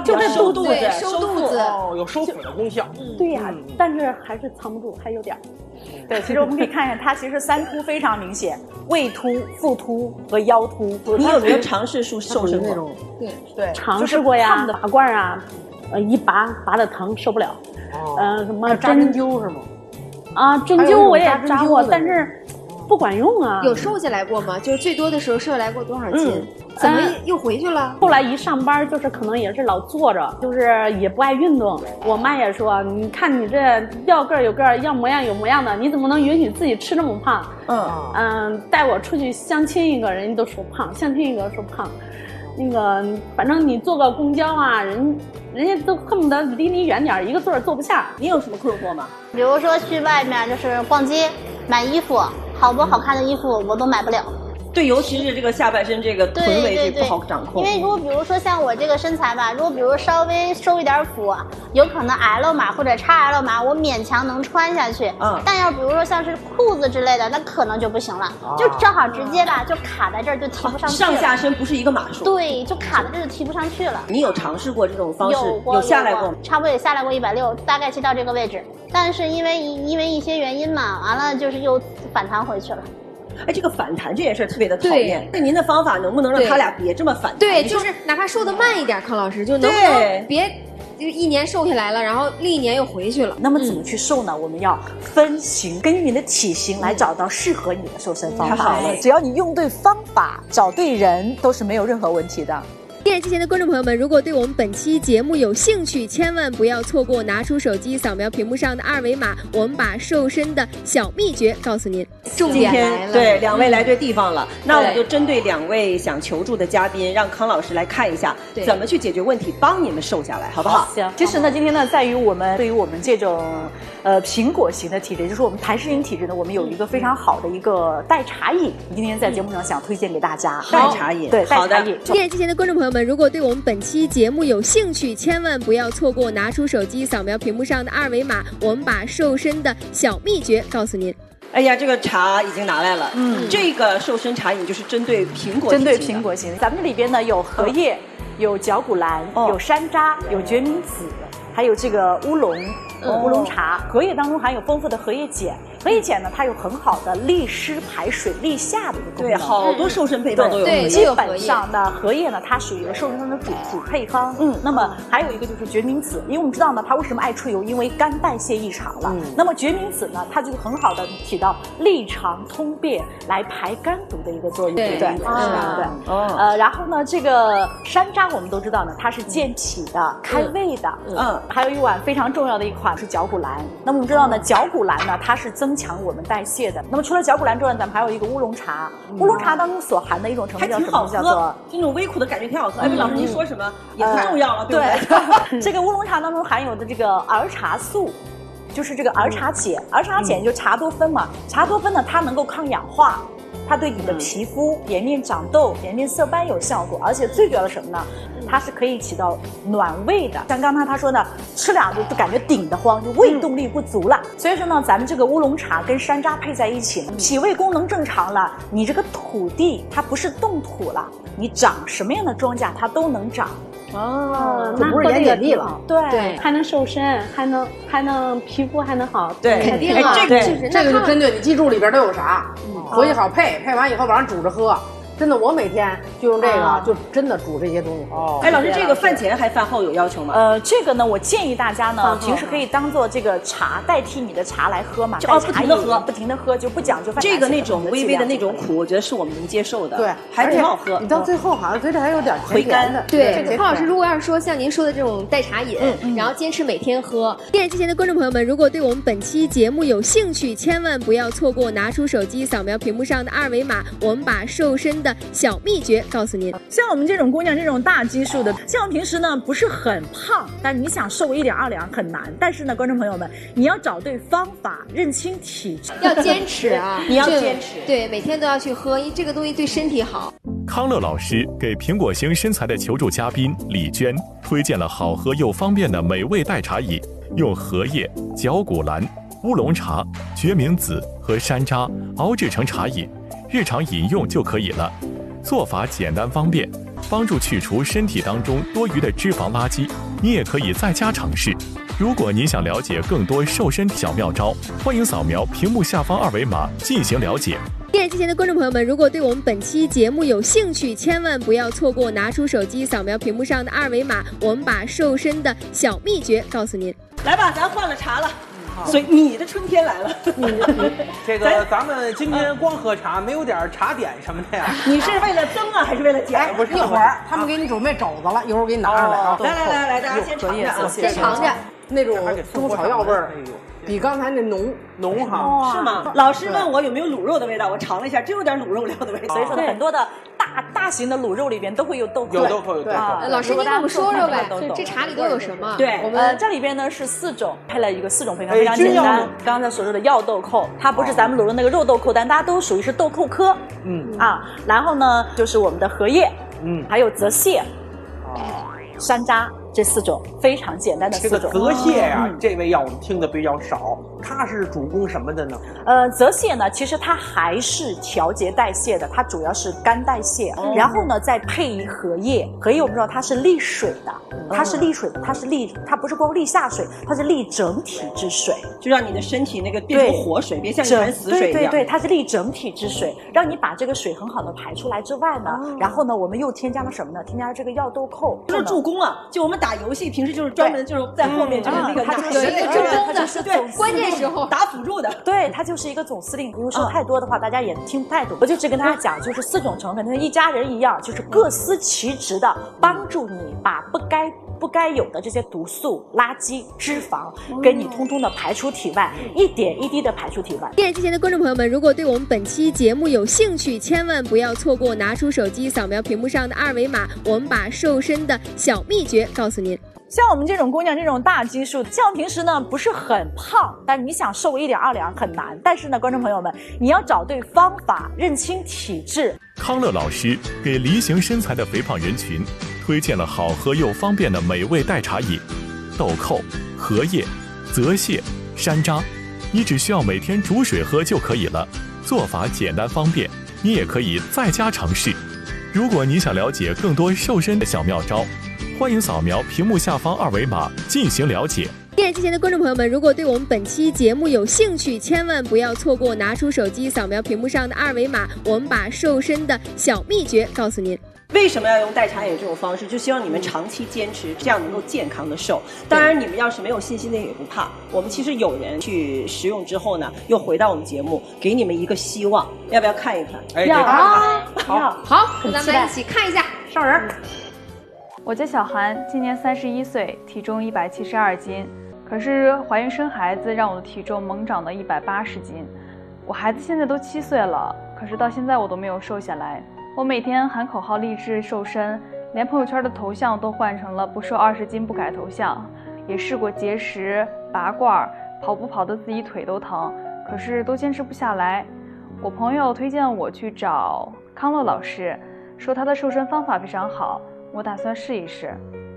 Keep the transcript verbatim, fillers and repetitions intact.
就这收肚子， 收肚子， 哦，有收腹的功效。 嗯、对呀、啊嗯，但是还是藏不住，还有点。对，其实我们可以看一下，它其实三突非常明显，胃突、腹突和腰突。 你有没有尝试过瘦身那种？ 对对，尝试过呀，拔罐啊，呃，一拔拔的疼，受不了。 哦， 呃，什么扎针灸是吗？ 啊，针灸我也扎过，但是不管用啊。 有瘦下来过吗？就是最多的时候瘦下来过多少斤？嗯、怎么又回去了？ 后来一上班就是可能也是老坐着，就是也不爱运动。我妈也说，你看你这要个有个，要模样有模样的，你怎么能允许自己吃这么胖？嗯嗯，带我出去相亲一个人家都说胖，相亲一个说胖。那个，反正你坐个公交啊，人人家都恨不得离你远点，一个座儿坐不下。 你有什么困惑吗？ 比如说去外面就是逛街买衣服，好不好看的衣服我都买不了。 对，尤其是这个下半身这个臀围这不好掌控。 因为如果比如说像我这个身材吧，如果比如稍微收一点腹，有可能 L 码或者 X L 码我勉强能穿下去。嗯。但要比如说像是裤子之类的，那可能就不行了，啊、就正好直接吧就卡在这儿就提不上去了。 上下身不是一个码数。 对，就卡在这儿就提不上去了。 你有尝试过这种方式？ 有过， 有下来过吗？ 差不多也下来过一百六，大概去到这个位置，但是因为因为一些原因嘛，完了就是又反弹回去了。 哎，这个反弹这件事特别的讨厌。那您的方法能不能让他俩别这么反弹？ 对，就是哪怕瘦得慢一点，康老师就能不能别就一年瘦下来了，然后另一年又回去了。 那么怎么去瘦呢？嗯、我们要分型，根据你的体型来找到适合你的瘦身方法。 太好了， 只要你用对方法，找对人，都是没有任何问题的。 电视机前的观众朋友们，如果对我们本期节目有兴趣，千万不要错过，拿出手机扫描屏幕上的二维码，我们把瘦身的小秘诀告诉您。 重点来了， 对，两位来对地方了。嗯、那我们就针对两位想求助的嘉宾，让康老师来看一下怎么去解决问题，帮你们瘦下来，好不好？ 行。 其实呢，今天呢，在于我们对于我们这种呃苹果型的体质，就是我们痰湿型体质呢，我们有一个非常好的一个代茶饮，今天在节目上想推荐给大家。 代茶饮， 对，代茶饮。 电视机前的观众朋友们，如果对我们本期节目有兴趣，千万不要错过，拿出手机扫描屏幕上的二维码，我们把瘦身的小秘诀告诉您。 哎呀，这个茶已经拿来了。嗯，这个瘦身茶饮就是针对苹果型， 针对苹果型。咱们这里边呢有荷叶，嗯、有绞股蓝，哦、有山楂，有决明子，还有这个乌龙。嗯、乌龙茶，荷叶当中含有丰富的荷叶碱，荷叶碱呢，它有很好的利湿排水、利下的一个功能。 对，好多瘦身配方都有。 对，基本上呢，荷叶呢，它属于瘦身中的主主配方。嗯，那么还有一个就是决明子，因为我们知道呢，它为什么爱出油？因为肝代谢异常了。嗯、那么决明子呢，它就很好的起到利肠通便、来排肝毒的一个作用，对不对？啊，对。哦。呃，然后呢，这个山楂我们都知道呢，它是健脾的、开胃的。嗯。还有一碗非常重要的一款。是绞股蓝，那么我们知道呢，绞股蓝呢，它是增强我们代谢的。那么除了绞股蓝之外，咱们还有一个乌龙茶，乌龙茶当中所含的一种成分叫什么？叫做这种微苦的感觉挺好喝。哎，老师您说什么也不重要了，对不对？这个乌龙茶当中含有的这个儿茶素，就是这个儿茶碱，儿茶碱就是茶多酚嘛，茶多酚呢，它能够抗氧化。它对你的皮肤延年长痘、延年色斑有效果，而且最主要的什么呢？它是可以起到暖胃的。像刚才他说呢，吃俩就就感觉顶得慌，就胃动力不足了。嗯、所以说呢，咱们这个乌龙茶跟山楂配在一起，脾胃功能正常了，你这个土地它不是冻土了，你长什么样的庄稼它都能长。 哦，那不是盐碱地了， 对对，还能瘦身，还能还能皮肤还能好， 对， 肯定啊， 这个这个就针对你记住里边都有啥，回去好配，配完以后晚上煮着喝。真的，我每天就用这个，啊、就真的煮这些东西。 哦，哎，老师，这个饭前还饭后有要求吗？ 呃，这个呢，我建议大家呢，平时可以当做这个茶代替你的茶来喝嘛， 就哦不停的喝， 不停的喝，就不讲究饭前。 这个那种微微的那种苦，我觉得是我们能接受的。 对， 还挺好喝。 你到最后好像嘴里还有点回甘的。 对，康老师，如果要是说像您说的这种代茶饮，嗯、然后坚持每天喝。 电视机前的观众朋友们，如果对我们本期节目有兴趣，千万不要错过，拿出手机扫描屏幕上的二维码，我们把瘦身的小秘诀。告诉您， 像我们这种姑娘，这种大基数的，像我们平时呢不是很胖，但你想瘦一两二两很难。但是呢，观众朋友们，你要找对方法，认清体质， 要坚持啊！ 你要坚持， 对，每天都要去喝，因为这个东西对身体好。 康乐老师给苹果型身材的求助嘉宾李娟推荐了好喝又方便的美味代茶饮，用荷叶、绞股蓝、乌龙茶、决明子和山楂熬制成茶饮，日常饮用就可以了。做法简单方便， 帮助去除身体当中多余的脂肪垃圾。你也可以在家尝试。如果您想了解更多瘦身小妙招，欢迎扫描屏幕下方二维码进行了解。 电视机前的观众朋友们，如果对我们本期节目有兴趣，千万不要错过，拿出手机扫描屏幕上的二维码，我们把瘦身的小秘诀告诉您。 来吧，咱换了茶了。所以你的春天来了， 这个咱们今天光喝茶，没有点茶点什么的呀？ 你是为了增啊，还是为了减？ 不是，一会儿他们给你准备肘子了，一会儿给你拿上来啊！ 来来来来，大家先尝着啊， 先尝着那种中草药味儿，比刚才那浓浓哈， 是吗？老师问我有没有卤肉的味道，我尝了一下，真有点卤肉料的味道。 所以说很多的大大型的卤肉里边都会有豆蔻， 有豆蔻，有豆蔻。 老师，您给我们说说呗，这茶里都有什么？ 对，我们这里边呢是四种，配了一个四种配方，非常简单。刚才所说的药豆蔻，它不是咱们卤肉那个肉豆蔻，但大家都属于是豆蔻科。嗯啊，然后呢就是我们的荷叶，嗯，还有泽泻，山楂。这四种非常简单的四种。 这个泽泻呀、啊嗯，这味药我们听的比较少，它是主攻什么的呢？ 呃，泽泻呢，其实它还是调节代谢的，它主要是肝代谢，哦、然后呢再配以荷叶，荷叶我们知道它是利水的，它是利水的，它是利，它不是光利下水，它是利整体之水， 就让你的身体那个变成活水，别像一潭死水一样。 对对对，它是利整体之水，让你把这个水很好的排出来之外呢，哦、然后呢我们又添加了什么呢？添加了这个药豆蔻， 就是助攻啊，就我们。打游戏平时就是专门就是在后面就是那个它有一个助攻的， 对， 关键时候打辅助的， 对，它就是一个总司令。如果说太多的话，大家也听不太懂。我就只跟大家讲，就是四种成分，跟一家人一样，就是各司其职的，帮助你把不该不该有的这些毒素、垃圾、脂肪，给你通通的排出体外，一点一滴的排出体外。 电视机前的观众朋友们，如果对我们本期节目有兴趣，千万不要错过，拿出手机扫描屏幕上的二维码，我们把瘦身的小秘诀告诉您。 像我们这种姑娘，这种大基数，像平时呢不是很胖，但你想瘦一两二两很难。但是呢，观众朋友们，你要找对方法，认清体质。 康乐老师给梨形身材的肥胖人群推荐了好喝又方便的美味代茶饮：豆蔻、荷叶、泽泻、山楂。你只需要每天煮水喝就可以了，做法简单方便，你也可以在家尝试。如果你想了解更多瘦身的小妙招，欢迎扫描屏幕下方二维码进行了解。 电视机前的观众朋友们，如果对我们本期节目有兴趣，千万不要错过，拿出手机扫描屏幕上的二维码，我们把瘦身的小秘诀告诉您。 为什么要用代茶饮这种方式？就希望你们长期坚持，这样能够健康的瘦。当然，你们要是没有信心的也不怕，我们其实有人去食用之后呢，又回到我们节目，给你们一个希望。要不要看一看？ 哎， 要啊， 好，好，那咱们一起看一下，上人。 我叫小韩，今年三十一岁，体重一百七十二斤。可是怀孕生孩子让我的体重猛涨到一百八十斤。我孩子现在都七岁了，可是到现在我都没有瘦下来。我每天喊口号励志瘦身，连朋友圈的头像都换成了不瘦二十斤不改头像。也试过节食、拔罐，跑步跑得自己腿都疼，可是都坚持不下来。我朋友推荐我去找康乐老师，说他的瘦身方法非常好，我打算试一试。